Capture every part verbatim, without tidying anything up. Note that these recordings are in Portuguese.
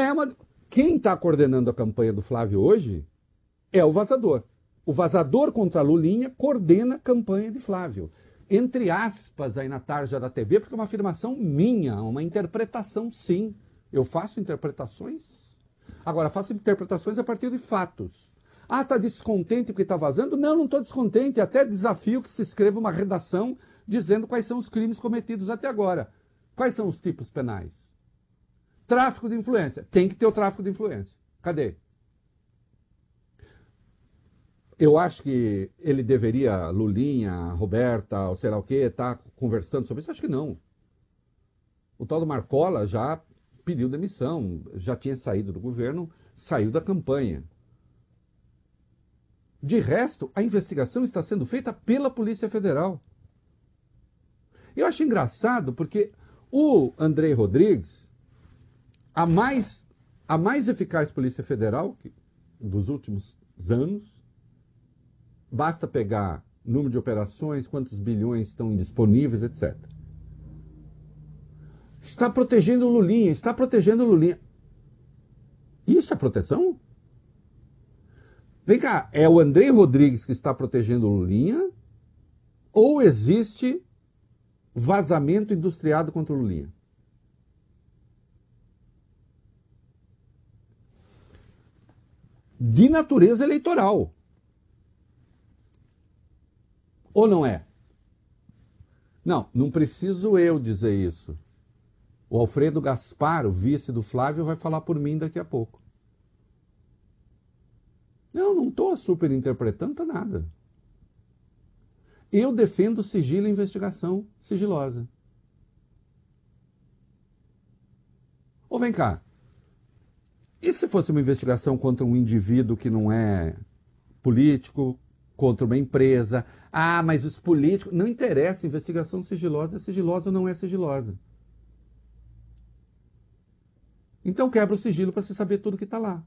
é uma... Quem está coordenando a campanha do Flávio hoje é o Vazador. O Vazador contra a Lulinha coordena a campanha de Flávio. Entre aspas, aí na tarja da T V, porque é uma afirmação minha, uma interpretação, sim. Eu faço interpretações. Agora, faço interpretações a partir de fatos. Ah, está descontente porque está vazando? Não, não estou descontente. Até desafio que se escreva uma redação dizendo quais são os crimes cometidos até agora. Quais são os tipos penais? Tráfico de influência. Tem que ter o tráfico de influência. Cadê? Eu acho que ele deveria, Lulinha, Roberta, ou sei lá o quê, estar tá conversando sobre isso. Acho que não. O tal do Marcola já pediu demissão, já tinha saído do governo, saiu da campanha. De resto, a investigação está sendo feita pela Polícia Federal. Eu acho engraçado porque o Andrei Rodrigues, a mais, a mais eficaz Polícia Federal que, dos últimos anos, basta pegar número de operações, quantos bilhões estão disponíveis, etcétera. Está protegendo o Lulinha, está protegendo o Lulinha. Isso é proteção? Vem cá, é o Andrei Rodrigues que está protegendo o Lulinha ou existe vazamento industriado contra o Lulinha? De natureza eleitoral. Ou não é? Não, não preciso eu dizer isso. O Alfredo Gaspar, o vice do Flávio, vai falar por mim daqui a pouco. Não, não estou superinterpretando nada. Eu defendo sigilo e investigação sigilosa. Ou vem cá, e se fosse uma investigação contra um indivíduo que não é político, contra uma empresa? Ah, mas os políticos... Não interessa, investigação sigilosa é sigilosa ou não é sigilosa. Então quebra o sigilo para você saber tudo que está lá.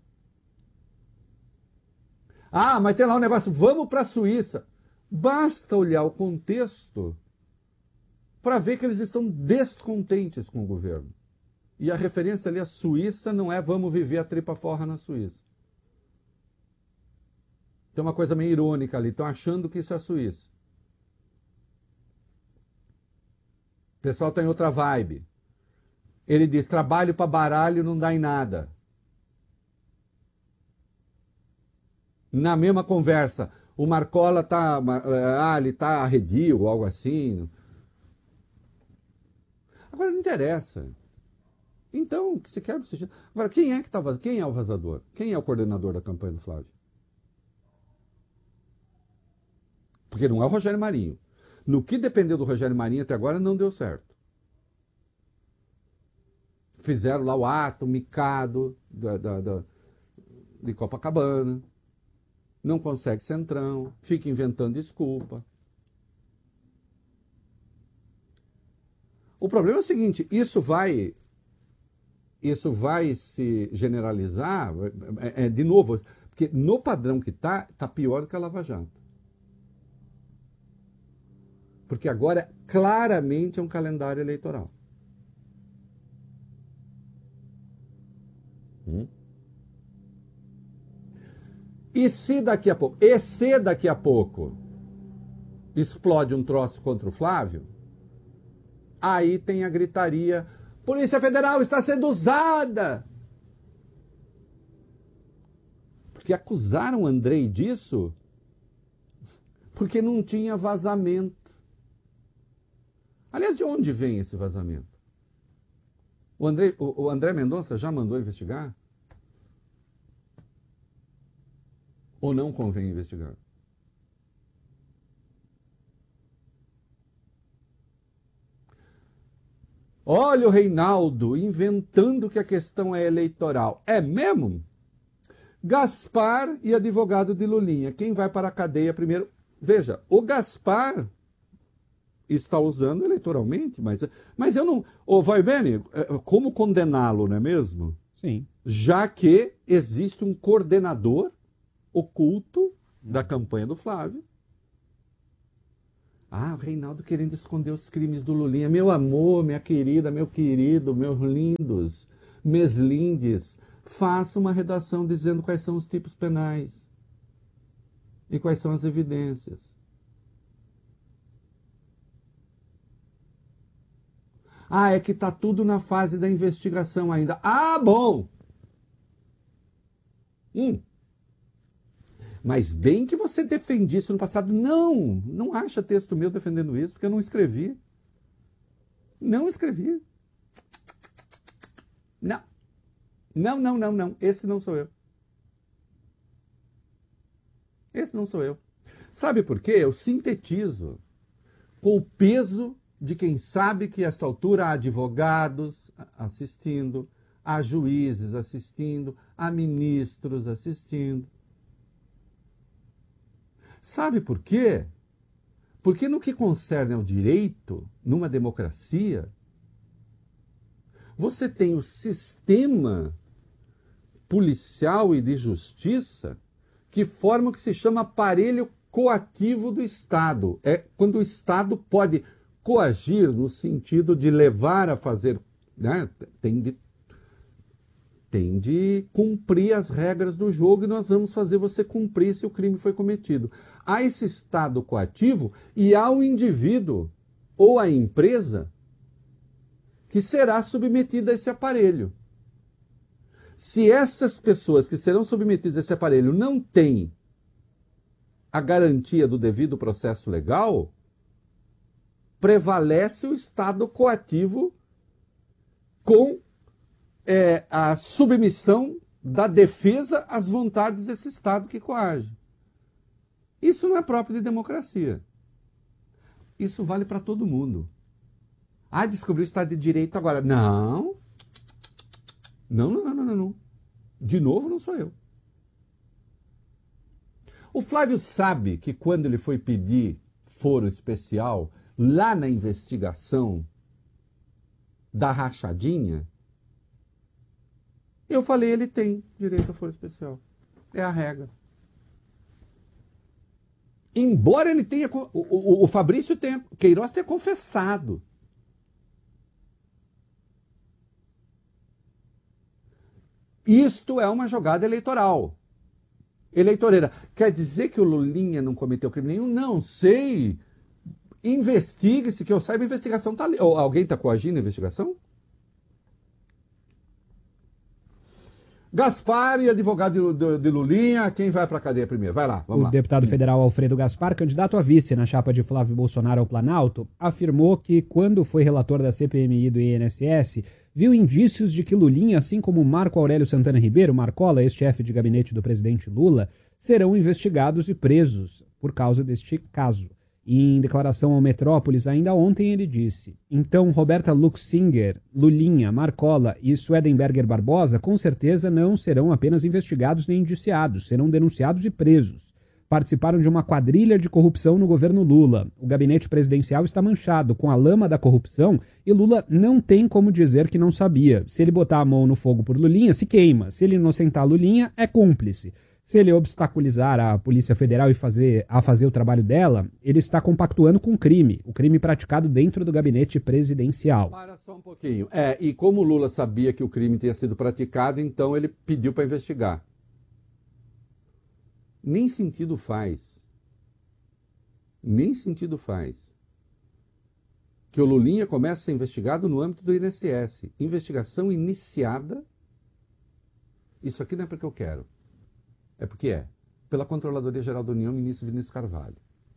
Ah, mas tem lá um negócio, vamos para a Suíça. Basta olhar o contexto para ver que eles estão descontentes com o governo. E a referência ali à Suíça não é vamos viver a tripa forra na Suíça. Tem uma coisa meio irônica ali, estão achando que isso é a Suíça. O pessoal está em outra vibe. Ele diz, trabalho para baralho não dá em nada. Na mesma conversa, o Marcola está ah, ele tá arredio ou algo assim. Agora não interessa. Então, que se quebra o sigilo. Agora, quem é que tá, quem é o vazador? Quem é o coordenador da campanha do Flávio? Porque não é o Rogério Marinho. No que dependeu do Rogério Marinho até agora não deu certo. Fizeram lá o ato micado da, da, da, de Copacabana. Não consegue centrão, fica inventando desculpa. O problema é o seguinte, isso vai, isso vai se generalizar, é, é, de novo, porque no padrão que está, está pior do que a Lava Jato. Porque agora claramente é um calendário eleitoral. Hum? E se daqui a pouco, e se daqui a pouco explode um troço contra o Flávio, aí tem a gritaria, Polícia Federal está sendo usada. Porque acusaram o Andrei disso porque não tinha vazamento. Aliás, de onde vem esse vazamento? O André, o, o André Mendonça já mandou investigar? Ou não convém investigar? Olha o Reinaldo inventando que a questão é eleitoral. É mesmo? Gaspar e advogado de Lulinha. Quem vai para a cadeia primeiro? Veja, o Gaspar está usando eleitoralmente, mas, mas eu não... Ô, vai bem, como condená-lo, não é mesmo? Sim. Já que existe um coordenador oculto da campanha do Flávio. Ah, o Reinaldo querendo esconder os crimes do Lulinha. Meu amor, minha querida, meu querido, meus lindos, meus lindes, faça uma redação dizendo quais são os tipos penais e quais são as evidências. Ah, é que está tudo na fase da investigação ainda. Ah, bom! Hum. Mas bem que você defendia isso no passado. Não, não acha texto meu defendendo isso, porque eu não escrevi. Não escrevi. Não. Não, não, não, não. Esse não sou eu. Esse não sou eu. Sabe por quê? Eu sintetizo com o peso de quem sabe que, a esta altura, há advogados assistindo, há juízes assistindo, há ministros assistindo. Sabe por quê? Porque no que concerne ao direito, numa democracia, você tem o sistema policial e de justiça que forma o que se chama aparelho coativo do Estado. É quando o Estado pode coagir no sentido de levar a fazer, né? Tem de, tem de cumprir as regras do jogo e nós vamos fazer você cumprir se o crime foi cometido. Há esse Estado coativo e há o indivíduo ou a empresa que será submetida a esse aparelho. Se essas pessoas que serão submetidas a esse aparelho não têm a garantia do devido processo legal, prevalece o Estado coativo com é, a submissão da defesa às vontades desse Estado que coage. Isso não é próprio de democracia. Isso vale para todo mundo. Ah, descobriu o Estado de Direito agora. Não. Não, não, não, não, não. De novo, não sou eu. O Flávio sabe que quando ele foi pedir foro especial, lá na investigação da rachadinha, eu falei, ele tem direito a foro especial. É a regra. Embora ele tenha, o, o, o Fabrício tenha, Queiroz tenha confessado. Isto é uma jogada eleitoral. Eleitoreira. Quer dizer que o Lulinha não cometeu crime nenhum? Não, sei. Investigue-se, que eu saiba, a investigação está ali. Ou alguém está coagindo a investigação? Gaspar e advogado de, de, de Lulinha, quem vai para a cadeia primeiro? Vai lá, vamos o lá. O deputado federal Alfredo Gaspar, candidato a vice na chapa de Flávio Bolsonaro ao Planalto, afirmou que, quando foi relator da C P M I do I N S S, viu indícios de que Lulinha, assim como Marco Aurélio Santana Ribeiro, Marcola, ex-chefe de gabinete do presidente Lula, serão investigados e presos por causa deste caso. E em declaração ao Metrópolis, ainda ontem, ele disse: então, Roberta Luxinger, Lulinha, Marcola e Swedenberger Barbosa com certeza não serão apenas investigados nem indiciados, serão denunciados e presos. Participaram de uma quadrilha de corrupção no governo Lula. O gabinete presidencial está manchado com a lama da corrupção e Lula não tem como dizer que não sabia. Se ele botar a mão no fogo por Lulinha, se queima. Se ele inocentar Lulinha, é cúmplice. Se ele obstaculizar a Polícia Federal e fazer, a fazer o trabalho dela, ele está compactuando com o crime, o crime praticado dentro do gabinete presidencial. Para só um pouquinho. É, e como o Lula sabia que o crime tinha sido praticado, então ele pediu para investigar. Nem sentido faz. Nem sentido faz. Que o Lulinha comece a ser investigado no âmbito do I N S S. Investigação iniciada. Isso aqui não é porque eu quero. É porque é. Pela Controladoria Geral da União, ministro Vinícius Carvalho.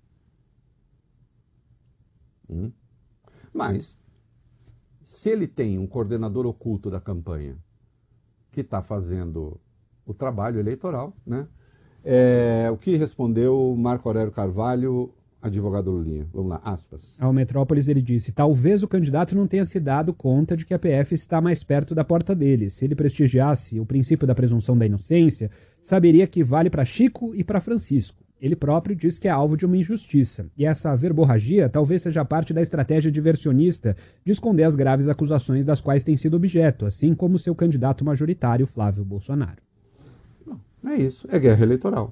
Hum? Mas, se ele tem um coordenador oculto da campanha que está fazendo o trabalho eleitoral, né? É, o que respondeu Marco Aurélio Carvalho, advogado Lulinha? Vamos lá, aspas. Ao Metrópolis ele disse: talvez o candidato não tenha se dado conta de que a P F está mais perto da porta dele. Se ele prestigiasse o princípio da presunção da inocência, saberia que vale para Chico e para Francisco. Ele próprio diz que é alvo de uma injustiça. E essa verborragia talvez seja parte da estratégia diversionista de esconder as graves acusações das quais tem sido objeto, assim como seu candidato majoritário, Flávio Bolsonaro. Não é isso, é guerra eleitoral.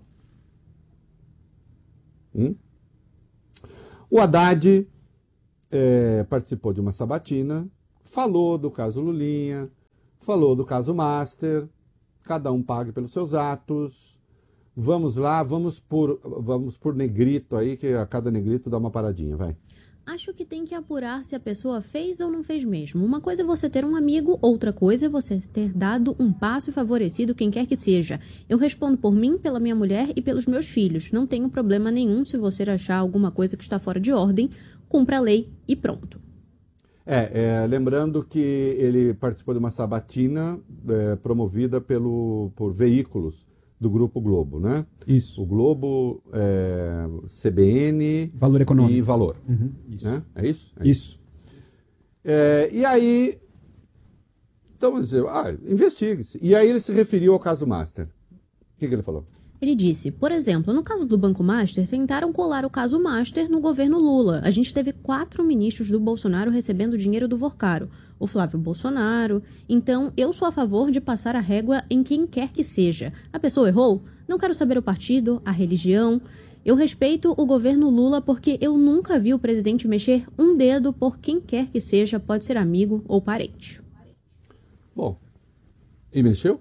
Hum? O Haddad é, participou de uma sabatina, falou do caso Lulinha, falou do caso Master, cada um pague pelos seus atos. Vamos lá, vamos por, vamos por negrito aí, que a cada negrito dá uma paradinha, vai. Acho que tem que apurar se a pessoa fez ou não fez mesmo. Uma coisa é você ter um amigo, outra coisa é você ter dado um passo e favorecido quem quer que seja. Eu respondo por mim, pela minha mulher e pelos meus filhos. Não tenho problema nenhum se você achar alguma coisa que está fora de ordem. Cumpra a lei e pronto. É, é lembrando que ele participou de uma sabatina é, promovida pelo, por veículos do Grupo Globo, né? Isso. O Globo, é, C B N Valor Econômico. e Valor. Uhum, isso. Né? É isso? É Isso. É, e aí, então, vamos dizer, ah, investigue-se. E aí ele se referiu ao caso Master. O que, que ele falou? Ele disse, por exemplo, no caso do Banco Master, tentaram colar o caso Master no governo Lula. A gente teve quatro ministros do Bolsonaro recebendo dinheiro do Vorcaro. O Flávio Bolsonaro. Então, eu sou a favor de passar a régua em quem quer que seja. A pessoa errou? Não quero saber o partido, a religião. Eu respeito o governo Lula porque eu nunca vi o presidente mexer um dedo por quem quer que seja, pode ser amigo ou parente. Bom, e mexeu?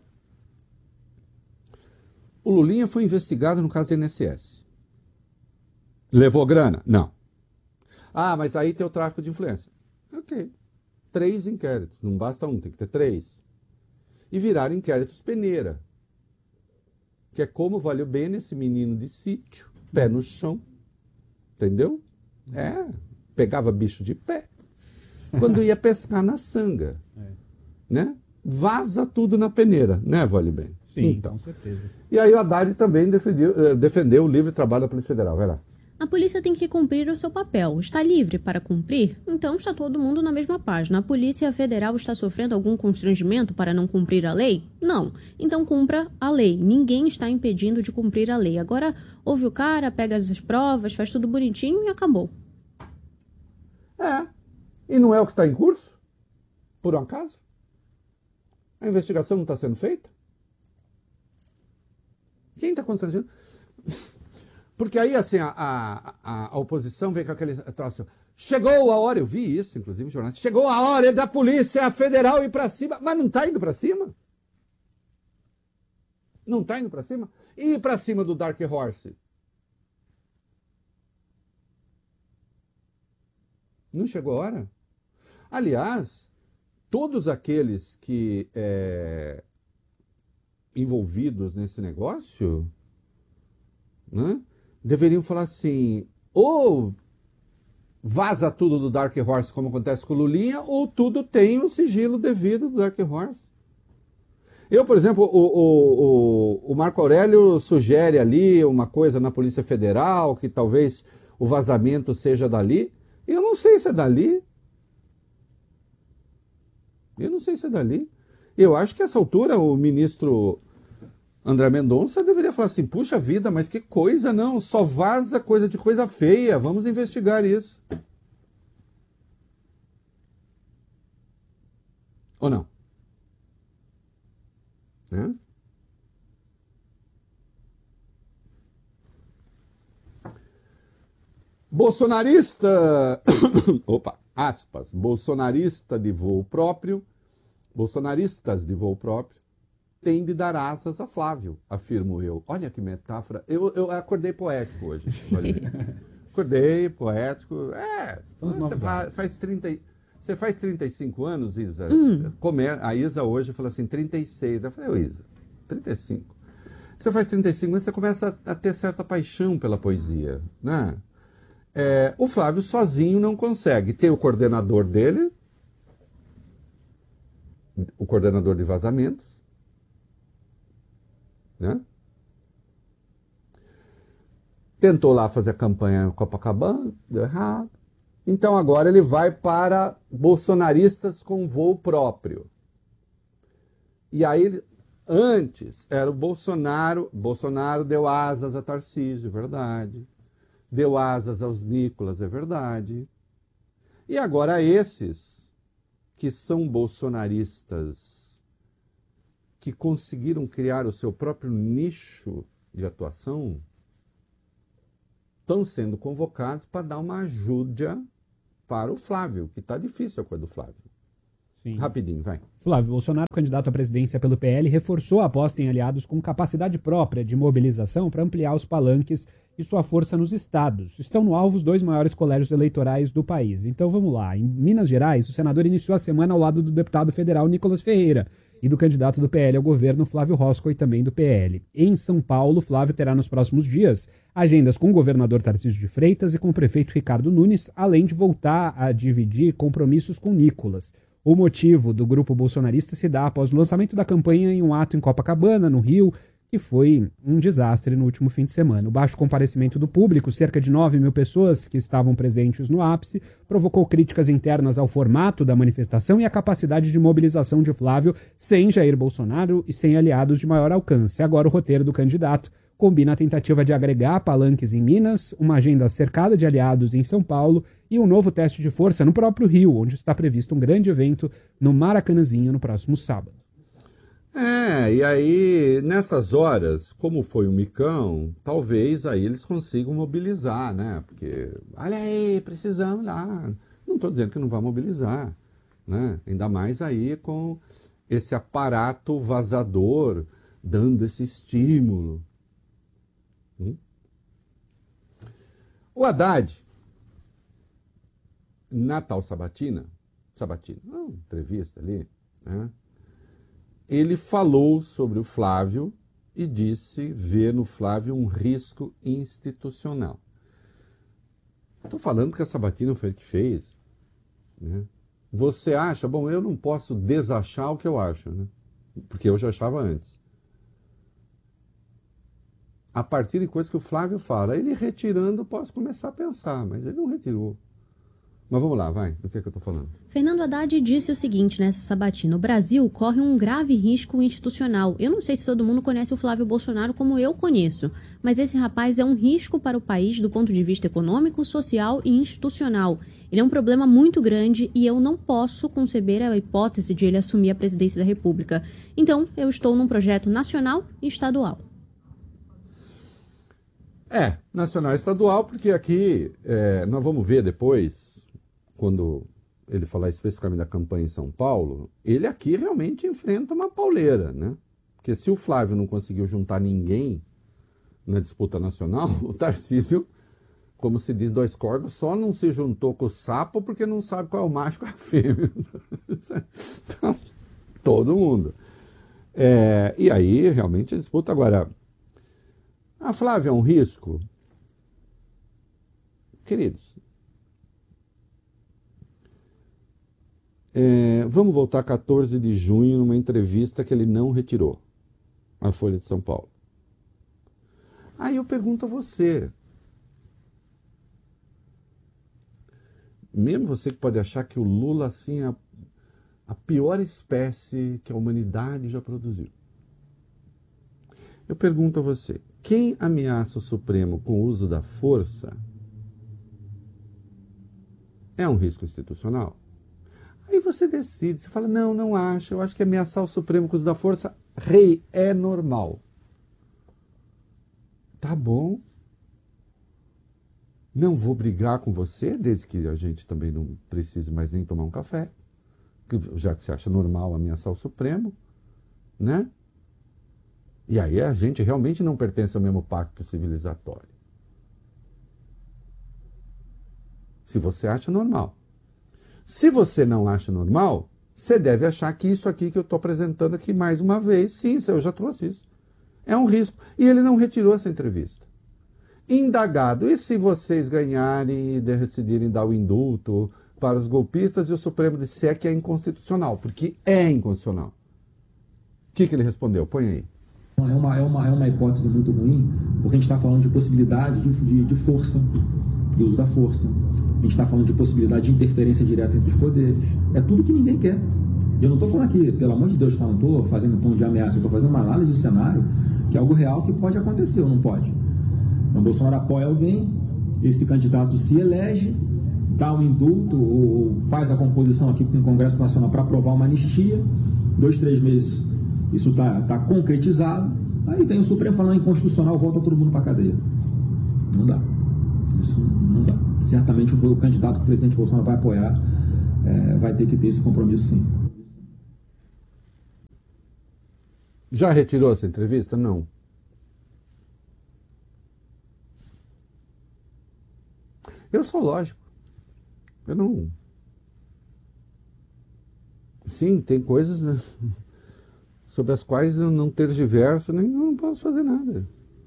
O Lulinha foi investigado no caso do I N S S. Levou grana? Não. Ah, mas aí tem o tráfico de influência. Ok. Três inquéritos. Não basta um, tem que ter três. E viraram inquéritos peneira. Que é como valeu bem nesse menino de sítio, pé no chão. Entendeu? É. Pegava bicho de pé. Quando ia pescar na sanga. É. Né? Vaza tudo na peneira, né, Vale Bem? Sim, então. com certeza. E aí o Haddad também defendeu, defendeu o livre trabalho da Polícia Federal. Vai lá. A polícia tem que cumprir o seu papel. Está livre para cumprir? Então está todo mundo na mesma página. A Polícia Federal está sofrendo algum constrangimento para não cumprir a lei? Não. Então cumpra a lei. Ninguém está impedindo de cumprir a lei. Agora ouve o cara, pega as provas, faz tudo bonitinho e acabou. É. E não é o que está em curso? Por um acaso? A investigação não está sendo feita? Quem está constrangendo? Porque aí, assim, a, a, a oposição vem com aquele troço. Chegou a hora, eu vi isso, inclusive, em jornais. Chegou a hora da Polícia Federal ir para cima. Mas não está indo para cima? Não está indo para cima? E ir para cima do Dark Horse? Não chegou a hora? Aliás, todos aqueles que é, envolvidos nesse negócio, né, deveriam falar assim, ou vaza tudo do Dark Horse, como acontece com o Lulinha, ou tudo tem o sigilo devido do Dark Horse. Eu, por exemplo, o, o, o, o Marco Aurélio sugere ali uma coisa na Polícia Federal, que talvez o vazamento seja dali. Eu não sei se é dali. Eu não sei se é dali. Eu acho que a essa altura o ministro André Mendonça deveria falar assim, puxa vida, mas que coisa, não, só vaza coisa de coisa feia, vamos investigar isso. Ou não? Né? Bolsonarista, opa, aspas, bolsonarista de voo próprio, bolsonaristas de voo próprio, tem de dar asas a Flávio, afirmo eu. Olha que metáfora. Eu, eu acordei poético hoje. Acordei poético. É, você faz, faz trinta, você faz trinta e cinco anos, Isa? Hum. Comer, a Isa hoje falou assim, trinta e seis. Eu falei, ô Isa, trinta e cinco. Você faz trinta e cinco anos, você começa a, a ter certa paixão pela poesia, né? É, o Flávio sozinho não consegue. Tem o coordenador dele, o coordenador de vazamentos, né? Tentou lá fazer a campanha em Copacabana, deu errado. Então agora ele vai para bolsonaristas com voo próprio. E aí, antes, era o Bolsonaro, Bolsonaro deu asas a Tarcísio, verdade. Deu asas aos Nicolas, é verdade. E agora esses que são bolsonaristas, que conseguiram criar o seu próprio nicho de atuação, estão sendo convocados para dar uma ajuda para o Flávio, que está difícil a coisa do Flávio. Sim. Rapidinho, vai. Flávio Bolsonaro, candidato à presidência pelo P L, reforçou a aposta em aliados com capacidade própria de mobilização para ampliar os palanques e sua força nos estados. Estão no alvo os dois maiores colégios eleitorais do país. Então vamos lá. Em Minas Gerais, o senador iniciou a semana ao lado do deputado federal Nicolas Ferreira e do candidato do P L ao governo Flávio Rosco e também do P L. Em São Paulo, Flávio terá nos próximos dias agendas com o governador Tarcísio de Freitas e com o prefeito Ricardo Nunes, além de voltar a dividir compromissos com Nicolas. O motivo do grupo bolsonarista se dá após o lançamento da campanha em um ato em Copacabana, no Rio, que foi um desastre no último fim de semana. O baixo comparecimento do público, cerca de nove mil pessoas que estavam presentes no ápice, provocou críticas internas ao formato da manifestação e à capacidade de mobilização de Flávio sem Jair Bolsonaro e sem aliados de maior alcance. Agora o roteiro do candidato combina a tentativa de agregar palanques em Minas, uma agenda cercada de aliados em São Paulo e um novo teste de força no próprio Rio, onde está previsto um grande evento no Maracanãzinho no próximo sábado. É, e aí, nessas horas, como foi o micão, talvez aí eles consigam mobilizar, né? Porque, olha aí, precisamos lá. Não estou dizendo que não vai mobilizar, né? Ainda mais aí com esse aparato vazador dando esse estímulo. Hum? O Haddad, Natal Sabatina, Sabatina, uma entrevista ali, né? Ele falou sobre o Flávio e disse ver no Flávio um risco institucional. Estou falando que a Sabatina foi ele que fez, né? Você acha? Bom, eu não posso desachar o que eu acho, né? Porque eu já achava antes. A partir de coisas que o Flávio fala, ele retirando, eu posso começar a pensar, mas ele não retirou. Mas vamos lá, vai, do que é que eu estou falando? Fernando Haddad disse o seguinte nessa sabatina: o Brasil corre um grave risco institucional. Eu não sei se todo mundo conhece o Flávio Bolsonaro como eu conheço, mas esse rapaz é um risco para o país do ponto de vista econômico, social e institucional. Ele é um problema muito grande e eu não posso conceber a hipótese de ele assumir a presidência da República. Então, eu estou num projeto nacional e estadual. É, nacional e estadual, porque aqui, é, nós vamos ver depois, quando ele falar especificamente da campanha em São Paulo, ele aqui realmente enfrenta uma pauleira, né? Porque se o Flávio não conseguiu juntar ninguém na disputa nacional, o Tarcísio, como se diz, dois corvos, só não se juntou com o sapo porque não sabe qual é o macho e qual é a fêmea. Então, todo mundo. É, e aí, realmente, a disputa agora... A Flávia é um risco? Queridos, é, vamos voltar a quatorze de junho numa entrevista que ele não retirou, na Folha de São Paulo. Aí eu pergunto a você, mesmo você que pode achar que o Lula assim, é a, a pior espécie que a humanidade já produziu, eu pergunto a você, quem ameaça o Supremo com o uso da força é um risco institucional? Aí você decide, você fala, não, não acho, eu acho que ameaçar o Supremo com o uso da força, rei, é normal. Tá bom. Não vou brigar com você, desde que a gente também não precise mais nem tomar um café, já que você acha normal ameaçar o Supremo, né? E aí a gente realmente não pertence ao mesmo pacto civilizatório. Se você acha normal. Se você não acha normal, você deve achar que isso aqui que eu estou apresentando aqui mais uma vez, sim, eu já trouxe isso, é um risco. E ele não retirou essa entrevista. Indagado, e se vocês ganharem e decidirem dar o indulto para os golpistas e o Supremo disser que é inconstitucional? Porque é inconstitucional. O que, que ele respondeu? Põe aí. É uma, é, uma, é uma hipótese muito ruim, porque a gente está falando de possibilidade de, de, de força, de uso da força. A gente está falando de possibilidade de interferência direta entre os poderes. É tudo que ninguém quer. E eu não estou falando aqui, pelo amor de Deus, não estou fazendo tom de ameaça, eu estou fazendo uma análise de cenário que é algo real que pode acontecer ou não pode. Então, o Bolsonaro apoia alguém, esse candidato se elege, dá um indulto ou faz a composição aqui com o Congresso Nacional para aprovar uma anistia, dois, três meses isso está tá concretizado, aí vem o Supremo falando inconstitucional, volta todo mundo para a cadeia. Não dá. Isso não dá. Certamente o, o candidato que o presidente Bolsonaro vai apoiar é, vai ter que ter esse compromisso sim. Já retirou essa entrevista? Não. Eu sou lógico. Eu não... Sim, tem coisas, né, sobre as quais eu não tergiverso, nem não posso fazer nada.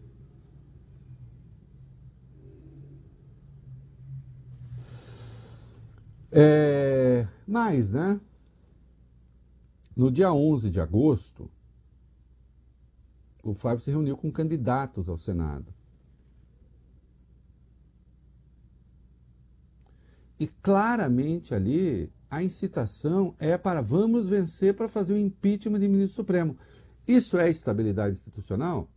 É, mas, né, no dia onze de agosto, o Flávio se reuniu com candidatos ao Senado. E claramente ali a incitação é para vamos vencer para fazer o impeachment de ministro supremo. Isso é estabilidade institucional?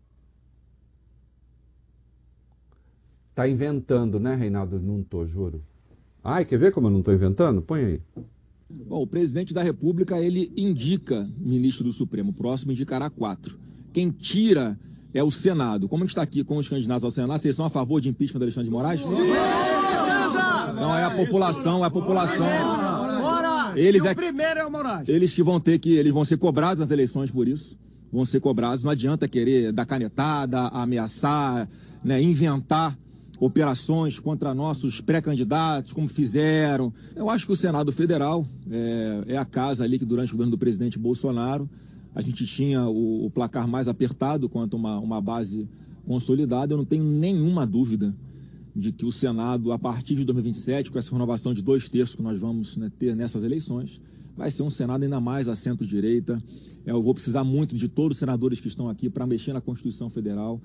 Está inventando, né, Reinaldo? Não estou, juro. Ai, quer ver como eu não estou inventando? Põe aí. Bom, o presidente da República, ele indica ministro do Supremo. O próximo indicará quatro. Quem tira é o Senado. Como a gente está aqui com os candidatos ao Senado, vocês são a favor de impeachment do Alexandre de Moraes? Não, é a população, é a população. Eles é, primeiro é o Moraes. Eles que vão ter que, eles vão ser cobrados nas eleições por isso. Vão ser cobrados. Não adianta querer dar canetada, ameaçar, né, inventar operações contra nossos pré-candidatos, como fizeram. Eu acho que o Senado Federal é, é a casa ali que durante o governo do presidente Bolsonaro a gente tinha o, o placar mais apertado quanto uma, uma base consolidada. Eu não tenho nenhuma dúvida de que o Senado, a partir de dois mil e vinte e sete, com essa renovação de dois terços que nós vamos, né, ter nessas eleições, vai ser um Senado ainda mais a centro-direita. Eu vou precisar muito de todos os senadores que estão aqui para mexer na Constituição Federal.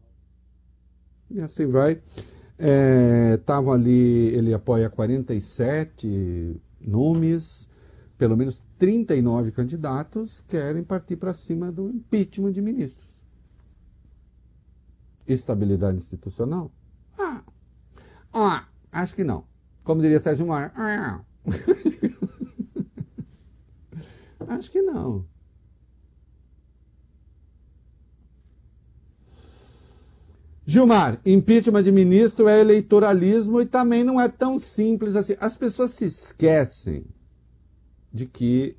E assim vai. Estavam é, ali, ele apoia quarenta e sete nomes, pelo menos trinta e nove candidatos querem partir para cima do impeachment de ministros. Estabilidade institucional? Ah, ah acho que não. Como diria Sérgio Moro, ah. Acho que não. Gilmar, impeachment de ministro é eleitoralismo e também não é tão simples assim. As pessoas se esquecem de que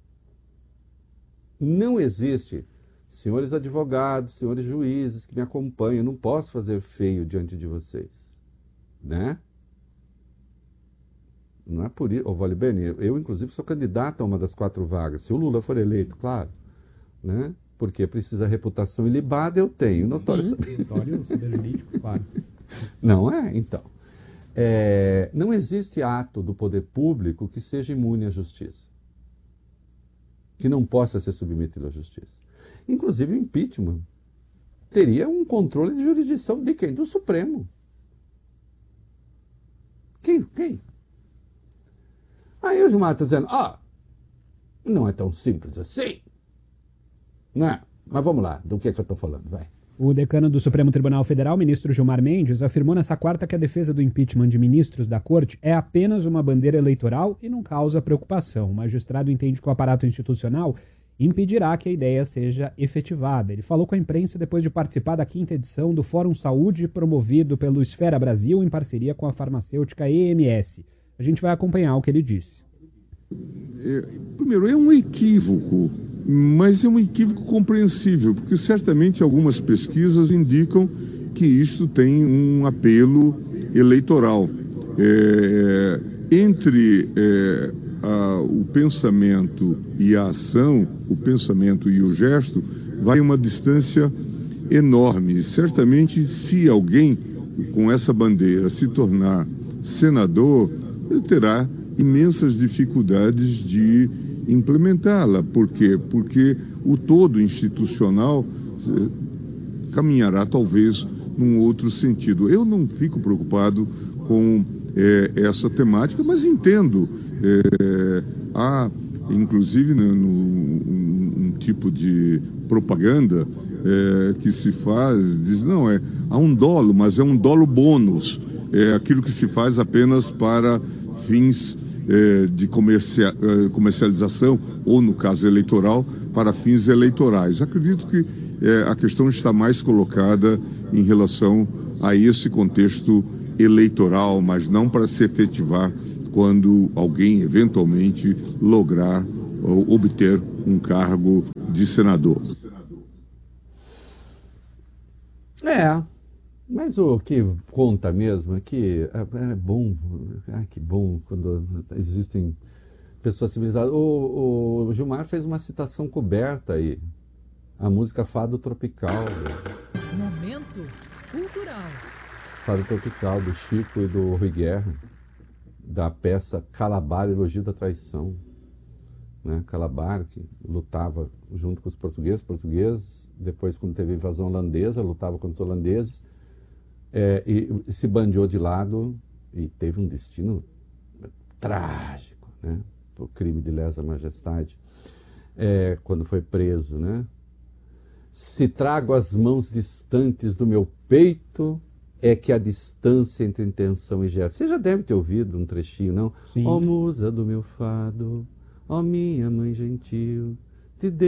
não existe, senhores advogados, senhores juízes que me acompanham, eu não posso fazer feio diante de vocês, né? Não é por isso, ô Vale Bene, eu, eu inclusive sou candidato a uma das quatro vagas, se o Lula for eleito, claro, né? Porque precisa reputação ilibada, eu tenho. Notório saber. Notório saber jurídico, claro. Não é? Então. É, não existe ato do poder público que seja imune à justiça. Que não possa ser submetido à justiça. Inclusive o impeachment teria um controle de jurisdição de quem? Do Supremo. Quem? Quem? Aí o Gilmar está dizendo, ah, não é tão simples assim. Não, mas vamos lá, do que é que eu estou falando, vai. O decano do Supremo Tribunal Federal, ministro Gilmar Mendes, afirmou nessa quarta que a defesa do impeachment de ministros da Corte é apenas uma bandeira eleitoral e não causa preocupação. O magistrado entende que o aparato institucional impedirá que a ideia seja efetivada. Ele falou com a imprensa depois de participar da quinta edição do Fórum Saúde, promovido pelo Esfera Brasil em parceria com a farmacêutica E M S. A gente vai acompanhar o que ele disse. É, primeiro, é um equívoco, mas é um equívoco compreensível, porque certamente algumas pesquisas indicam que isto tem um apelo eleitoral. É, entre é, a, o pensamento e a ação, o pensamento e o gesto, vai uma distância enorme. Certamente, se alguém com essa bandeira se tornar senador, ele terá imensas dificuldades de implementá-la. Por quê? Porque o todo institucional eh, caminhará talvez num outro sentido. Eu não fico preocupado com eh, essa temática, mas entendo. Eh, há, inclusive, no, no, um, um tipo de propaganda eh, que se faz, diz, não, é, há um dolo, mas é um dolo bônus. É aquilo que se faz apenas para fins de comercialização, ou no caso eleitoral, para fins eleitorais. Acredito que é, a questão está mais colocada em relação a esse contexto eleitoral, mas não para se efetivar quando alguém eventualmente lograr ou obter um cargo de senador. É, mas o que conta mesmo é que é, é bom, ai, que bom quando existem pessoas civilizadas. O, o Gilmar fez uma citação coberta aí, a música Fado Tropical. Momento cultural. Fado Tropical, do Chico e do Rui Guerra, da peça Calabar, Elogio da Traição. Né? Calabar, que lutava junto com os portugueses, portugueses, depois quando teve a invasão holandesa, lutava contra os holandeses, é, e, e se bandeou de lado e teve um destino trágico, né? Por crime de lesa majestade, é, quando foi preso, né? Se trago as mãos distantes do meu peito, é que a distância entre intenção e gesto. Você já deve ter ouvido um trechinho, não? Sim. Ó musa do meu fado, ó minha mãe gentil, te